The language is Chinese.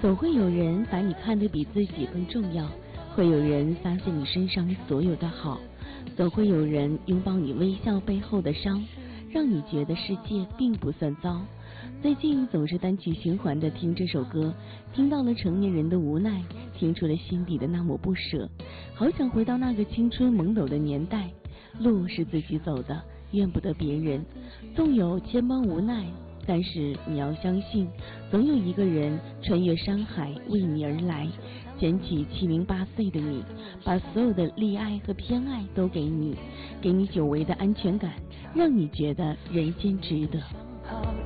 总会有人把你看得比自己更重要，会有人发现你身上所有的好，总会有人拥抱你微笑背后的伤，让你觉得世界并不算糟。最近总是单曲循环地听这首歌，听到了成年人的无奈，听出了心底的那抹不舍，好想回到那个青春懵懂的年代。路是自己走的，怨不得别人，纵有千般无奈，但是你要相信，总有一个人穿越山海为你而来，捡起7、0、8岁的你，把所有的溺爱和偏爱都给你，给你久违的安全感，让你觉得人间值得。